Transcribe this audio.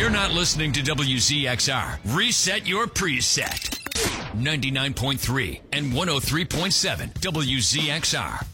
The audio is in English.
you're not listening to WZXR, reset your preset. 99.3 and 103.7 WZXR.